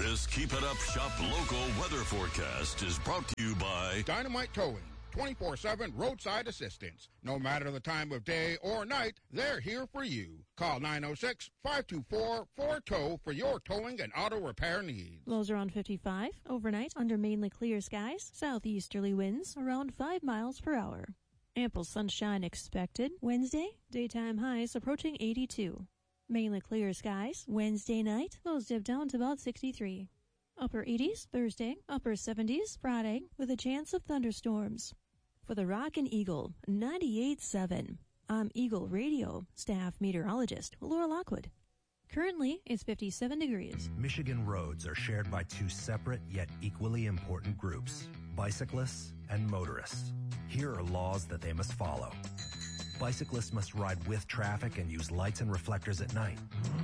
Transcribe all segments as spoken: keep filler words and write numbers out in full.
This Keep It Up Shop Local weather forecast is brought to you by Dynamite Towing, twenty-four seven roadside assistance. No matter the time of day or night, they're here for you. Call nine oh six, five two four, four tow for your towing and auto repair needs. Lows around fifty-five. Overnight, under mainly clear skies. Southeasterly winds around five miles per hour. Ample sunshine expected. Wednesday, daytime highs approaching eighty-two. Mainly clear skies. Wednesday night, lows dip down to about sixty-three. Upper eighties Thursday, upper seventies Friday, with a chance of thunderstorms. For the Rockin' Eagle, ninety-eight point seven. I'm Eagle Radio staff meteorologist Laura Lockwood. Currently, it's fifty-seven degrees. Michigan roads are shared by two separate yet equally important groups, bicyclists and motorists. Here are laws that they must follow. Bicyclists must ride with traffic and use lights and reflectors at night.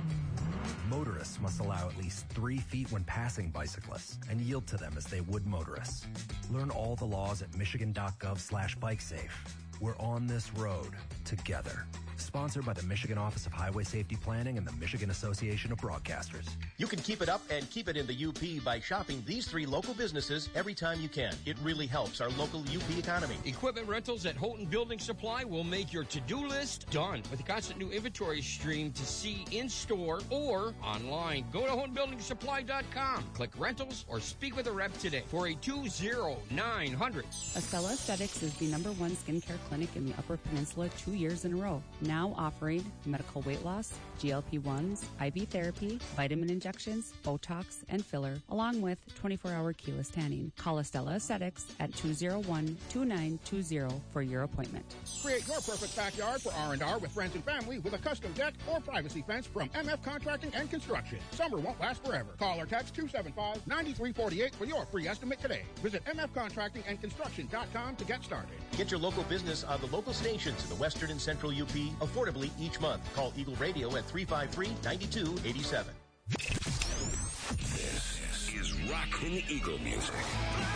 Motorists must allow at least three feet when passing bicyclists and yield to them as they would motorists. Learn all the laws at michigan.gov slash bikesafe. We're on this road together. Sponsored by the Michigan Office of Highway Safety Planning and the Michigan Association of Broadcasters. You can keep it up and keep it in the U P by shopping these three local businesses every time you can. It really helps our local U P economy. Equipment rentals at Houghton Building Supply will make your to-do list done with a constant new inventory stream to see in-store or online. Go to houghton building supply dot com, click rentals, or speak with a rep today for a two oh nine hundred. Estella Aesthetics is the number one skincare clinic in the Upper Peninsula two years in a row. Now offering medical weight loss, G L P ones, I V therapy, vitamin injections, Botox, and filler, along with twenty-four hour keyless tanning. Call Estella Aesthetics at two oh one, two nine two oh for your appointment. Create your perfect backyard for R and R with friends and family with a custom deck or privacy fence from M F Contracting and Construction. Summer won't last forever. Call or text two seven five, nine three four eight for your free estimate today. Visit m f contracting and construction dot com to get started. Get your local business on the local stations in the western and central U P affordably each month. Call Eagle Radio at three five three, nine two eight seven. This is Rockin' Eagle Music.